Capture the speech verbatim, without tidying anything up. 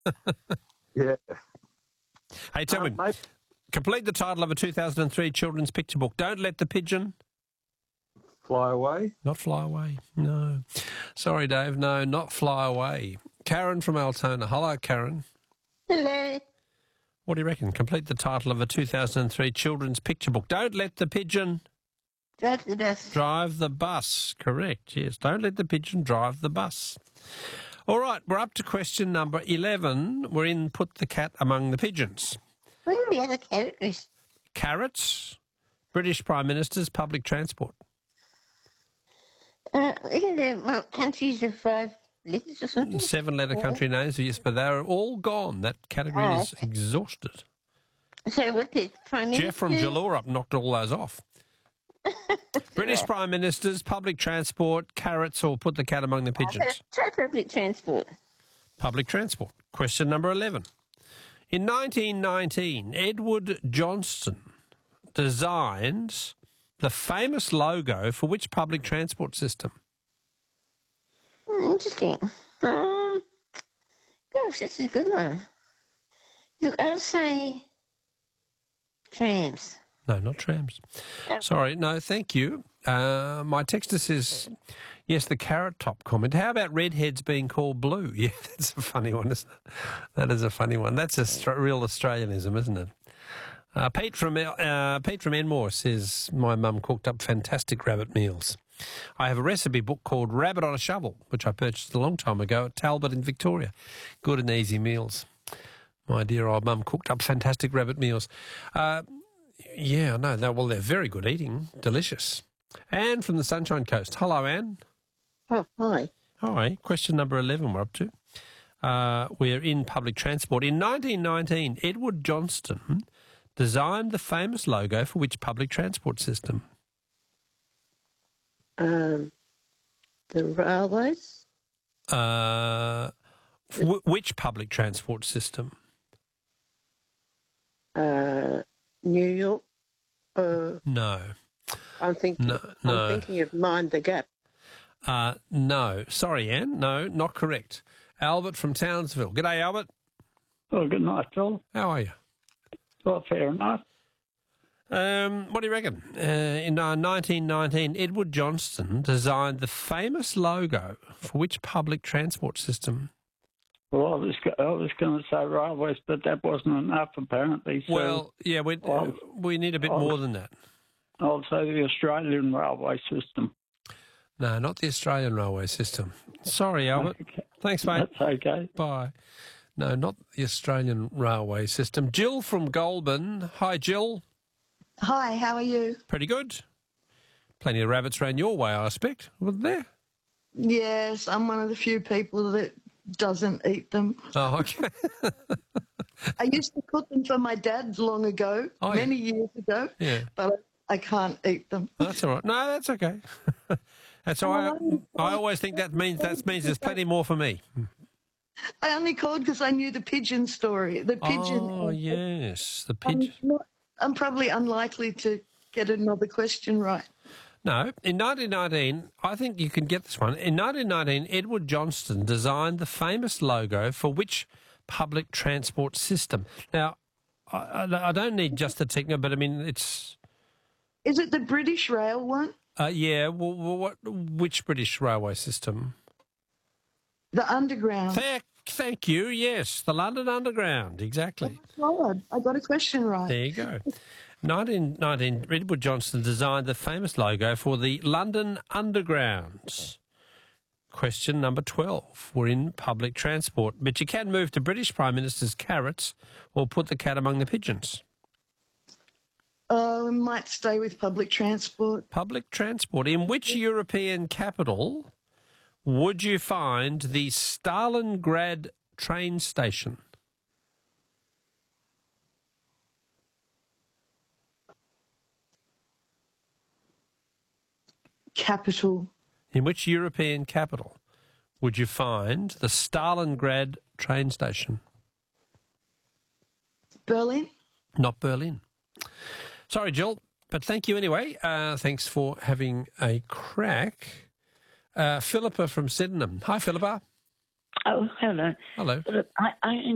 Yeah. Hey, tell Uh, me, mate, complete the title of a two thousand three children's picture book. Don't let the pigeon... fly away. Not fly away. No. Sorry, Dave. No, not fly away. Karen from Altona. Hello, Karen. Hello. What do you reckon? Complete the title of a two thousand three children's picture book. Don't let the pigeon Drive the bus. drive the bus. Correct, yes. Don't let the pigeon drive the bus. All right, we're up to question number eleven. We're in Put the Cat Among the Pigeons. What are the other categories? Carrots, British Prime Minister's public transport. Uh, isn't there well, countries of five letters or something? Seven-letter country names, yes, but they're all gone. That category Oh, is okay. exhausted. So what did Prime Minister? Jeff from Jallurup knocked all those off. British Prime Ministers, public transport, carrots, or Put the Cat Among the Pigeons. Try public transport. Public transport. Question number eleven. In nineteen nineteen, Edward Johnston designed the famous logo for which public transport system? Hmm, interesting. Um, gosh, that's a good one. Look, I'll say trams. No, not trams. Sorry, no, thank you. Uh, my texter says, yes, the Carrot Top comment. How about redheads being called blue? Yeah, that's a funny one, isn't it? That is a funny one. That's a str- real Australianism, isn't it? Uh, Pete from uh, Pete from Enmore says, my mum cooked up fantastic rabbit meals. I have a recipe book called Rabbit on a Shovel, which I purchased a long time ago at Talbot in Victoria. Good and easy meals. My dear old mum cooked up fantastic rabbit meals. Uh, yeah, I know. No, well, they're very good eating. Delicious. Anne from the Sunshine Coast. Hello, Anne. Oh, hi. Hi. Question number eleven we're up to. Uh, we're in public transport. In nineteen nineteen, Edward Johnston designed the famous logo for which public transport system? Um, the railways. Uh, w- which public transport system? Uh, New York. Uh, No. I'm thinking. No, no. I'm thinking of Mind the Gap. Uh, no. Sorry, Anne. No, not correct. Albert from Townsville. G'day, Albert. Well, good night, Phil. How are you? Well, fair enough. Um, what do you reckon? Uh, in uh, nineteen nineteen, Edward Johnston designed the famous logo for which public transport system? Well, I was go- I was going to say railways, but that wasn't enough apparently. So Well, yeah, we I'll- we need a bit I'll- more than that. I'll say the Australian railway system. No, not the Australian railway system. Sorry, Albert. Okay. Thanks, mate. That's okay. Bye. No, not the Australian railway system. Jill from Goulburn. Hi, Jill. Hi, how are you? Pretty good. Plenty of rabbits around your way, I expect, wasn't there? Yes, I'm one of the few people that doesn't eat them. Oh, okay. I used to cook them for my dad long ago, Oh, yeah. many years ago, Yeah. but I can't eat them. That's all right. No, that's okay. That's all right. I always think that means that means there's plenty more for me. I only called because I knew the pigeon story. The pigeon. Oh, yes, the I'm, pigeon. not, I'm probably unlikely to get another question right. No, in nineteen nineteen, I think you can get this one. In nineteen nineteen, Edward Johnston designed the famous logo for which public transport system? Now, I, I, I don't need just the techno, but I mean, it's... Is it the British Rail one? Uh, yeah, well, well, what? Which British railway system? The Underground. Thank, thank you, yes, the London Underground, exactly. God, I got a question right. There you go. nineteen nineteen, Edward Johnston designed the famous logo for the London Underground. Question number twelve. We're in public transport, but you can move to British Prime Minister's carrots or put the cat among the pigeons. Uh, we might stay with public transport. Public transport. In which European capital would you find the Stalingrad train station? Capital. In which European capital would you find the Stalingrad train station? Berlin. Not Berlin. Sorry, Jill, but thank you anyway. Uh, thanks for having a crack. Uh, Philippa from Sydenham. Hi, Philippa. Oh, hello. Hello. Look, I, I